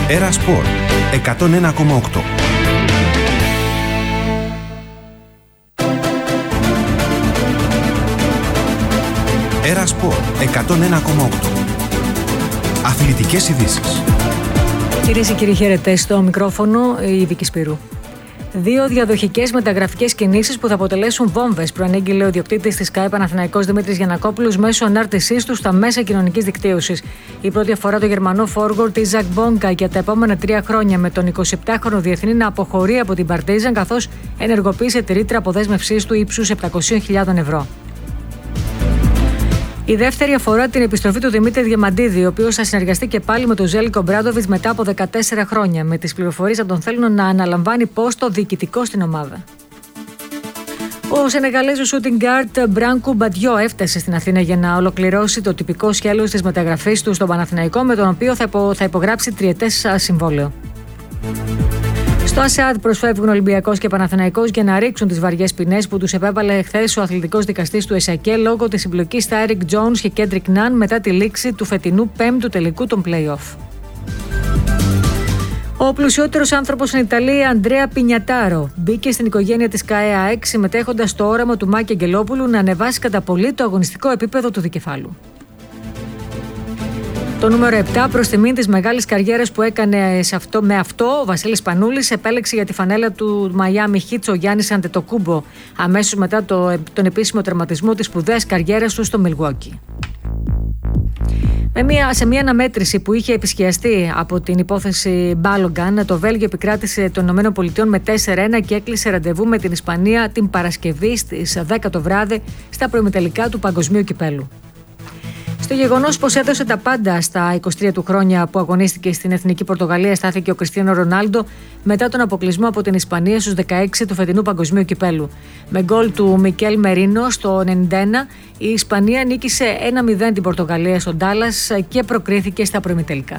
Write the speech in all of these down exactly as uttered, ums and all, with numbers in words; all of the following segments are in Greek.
Έρα Σπορ εκατόν ένα κόμμα οκτώ. Έρα Σπορ εκατόν ένα κόμμα οκτώ. Αθλητικές ειδήσεις. Κυρίες και κύριοι, χαίρετε, στο μικρόφωνο η Βίκη Σπύρου. Δύο διαδοχικές μεταγραφικές κινήσεις που θα αποτελέσουν βόμβες, προανήγγειλε ο ιδιοκτήτης της ΚΑΕ Παναθηναϊκός Δημήτρης Γιαννακόπουλος μέσω ανάρτησής του στα μέσα κοινωνικής δικτύωσης. Η πρώτη αφορά το Γερμανό φόργορ Ιζακ Μπόγκα για τα επόμενα τρία χρόνια, με τον εικοσιεπτάχρονο διεθνή να αποχωρεί από την Παρτίζαν, καθώς ενεργοποίησε τη ρήτρα αποδέσμευσής του ύψους επτακόσιες χιλιάδες ευρώ. Η δεύτερη αφορά την επιστροφή του Δημήτρη Διαμαντίδη, ο οποίος θα συνεργαστεί και πάλι με τον Ζέλικο Ομπράντοβιτς μετά από δεκατέσσερα χρόνια, με τις πληροφορίες να τον θέλουν να αναλαμβάνει πόστο διοικητικό στην ομάδα. Ο Σενεγαλέζος shooting guard Μπράνκου Μπαντιό έφτασε στην Αθήνα για να ολοκληρώσει το τυπικό σκέλος της μεταγραφής του στον Παναθηναϊκό, με τον οποίο θα, υπο, θα υπογράψει τριετές συμβόλαιο. Στο ΑΣΕΑΔ προσφεύγουν Ολυμπιακός και Παναθηναϊκός για να ρίξουν τις βαριές ποινές που τους επέβαλε χθες ο αθλητικός δικαστής του ΕΣΑΚΕ λόγω της συμπλοκής στα Eric Jones και Kendrick Nunn μετά τη λήξη του φετινού πέμπτου τελικού των play-off. Ο πλουσιότερος άνθρωπος στην Ιταλία, Αντρέα Πινιατάρο, μπήκε στην οικογένεια της ΚΑΕ, συμμετέχοντας στο όραμα του Μάκη Αγγελόπουλου να ανεβάσει κατά πολύ το αγωνιστικό επίπεδο του δικεφάλου. Το νούμερο επτά, προς τιμήν της μεγάλης καριέρας που έκανε σε αυτό, με αυτό, ο Βασίλης Πανούλης επέλεξε για τη φανέλα του Μαϊάμι Χίτς ο Γιάννης Αντετοκούμπο, αμέσως μετά το, τον επίσημο τερματισμό της σπουδαίας καριέρας του στο Μιλγουόκι. Με μια, σε μια αναμέτρηση που είχε επισκιαστεί από την υπόθεση Μπάλογκαν, το Βέλγιο επικράτησε των ΗΠΑ με τέσσερα ένα και έκλεισε ραντεβού με την Ισπανία την Παρασκευή στις δέκα το βράδυ στα προημιτελικά του Παγκοσμίου Κυπέλου. Στο γεγονός πως έδωσε τα πάντα στα είκοσι τρία του χρόνια που αγωνίστηκε στην Εθνική Πορτογαλία, στάθηκε ο Κριστιάνο Ρονάλντο μετά τον αποκλεισμό από την Ισπανία στους δεκαέξι του φετινού Παγκοσμίου Κυπέλου. Με γκολ του Μικέλ Μερίνο στο ενενήντα ένα, η Ισπανία νίκησε ένα μηδέν την Πορτογαλία στο Ντάλλας και προκρίθηκε στα προημιτελικά.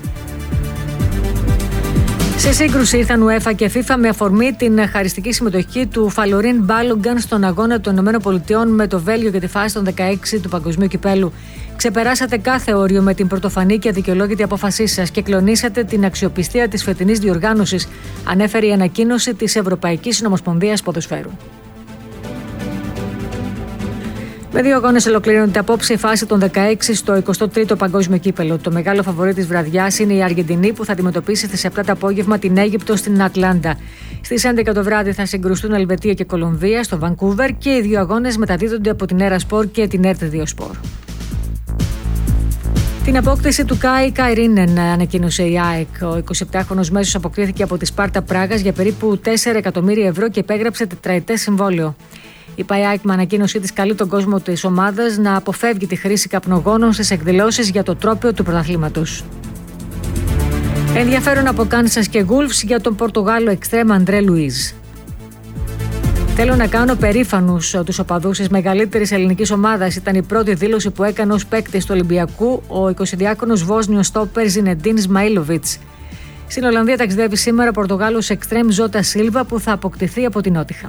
Σε σύγκρουση ήρθαν UEFA και FIFA με αφορμή την χαριστική συμμετοχή του Φαλωρίν Μπάλογκαν στον αγώνα των ΗΠΑ με το Βέλγιο για τη φάση των δεκαέξι του Παγκοσμίου Κυπέλου. Ξεπεράσατε κάθε όριο με την πρωτοφανή και αδικαιολόγητη απόφασή σας και κλονίσατε την αξιοπιστία της φετινής διοργάνωσης, ανέφερε η ανακοίνωση της Ευρωπαϊκής Συνομοσπονδίας Ποδοσφαίρου. Με δύο αγώνες ολοκληρώνεται απόψε η φάση των δεκαέξι στο εικοστό τρίτο Παγκόσμιο Κύπελλο. Το μεγάλο φαβορί της βραδιάς είναι η Αργεντινή, που θα αντιμετωπίσει στις επτά το απόγευμα την Αίγυπτο στην Ατλάντα. Στις έντεκα το βράδυ θα συγκρουστούν Ελβετία και Κολομβία στο Βανκούβερ και οι δύο αγώνες μεταδίδονται από την Έρα Σπορ και την Ερτ δύο Σπορ. Την απόκτηση του Κάι Καϊρίνεν ανακοίνωσε η ΑΕΚ. Ο εικοσιεπτάχρονος μέσος αποκτήθηκε από τη Σπάρτα Πράγας για περίπου τέσσερα εκατομμύρια ευρώ και επέγραψε τετραετές συμβόλαιο. Η ΠΑΕΑΚ με ανακοίνωσή της καλεί τον κόσμο της ομάδας να αποφεύγει τη χρήση καπνογόνων στις εκδηλώσεις για το τρόπαιο του πρωταθλήματος. Ενδιαφέρον από Κάνσας και Γούλφς για τον Πορτογάλο εξτρέμ Αντρέ Λουίζ. Θέλω να κάνω περήφανους τους οπαδούς της μεγαλύτερης ελληνικής ομάδας, ήταν η πρώτη δήλωση που έκανε ως παίκτης του Ολυμπιακού ο εικοσιδυάχρονος Βόσνιος στόπερ Ζινεντίν Ισμαήλοβιτς. Στην Ολλανδία ταξιδεύει σήμερα ο Πορτογάλος εξτρέμ Ζώτα Σίλβα, που θα αποκτηθεί από την Νότιχαμ.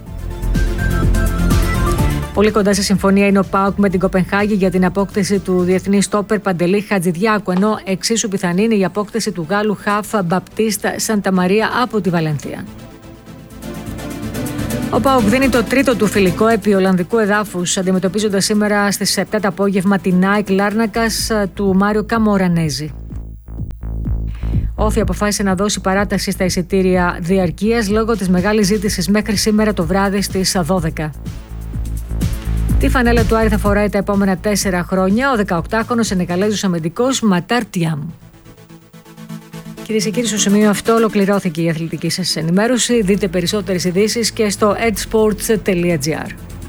Πολύ κοντά σε συμφωνία είναι ο ΠΑΟΚ με την Κοπενχάγη για την απόκτηση του διεθνή στόπερ Παντελή Χατζηδιάκου, ενώ εξίσου πιθανή είναι η απόκτηση του Γάλλου χαφ Μπαπτίστα Σανταμαρία από τη Βαλένθια. Ο ΠΑΟΚ δίνει το τρίτο του φιλικό επί Ολλανδικού εδάφους, αντιμετωπίζοντας σήμερα στις επτά το απόγευμα την ΑΕΚ Λάρνακας του Μάριο Καμορανέζη. Όφη αποφάσισε να δώσει παράταση στα εισιτήρια διαρκείας λόγω της μεγάλης ζήτησης μέχρι σήμερα το βράδυ στις δώδεκα. Τη φανέλα του Άρη θα φοράει τα επόμενα τέσσερα χρόνια ο δεκαοκτάχρονος Σενεγαλέζος αμυντικός Ματάρ Τιάμ. Κυρίες και κύριοι, στο σημείο αυτό ολοκληρώθηκε η αθλητική σας ενημέρωση. Δείτε περισσότερες ειδήσεις και στο edsports τελεία gr.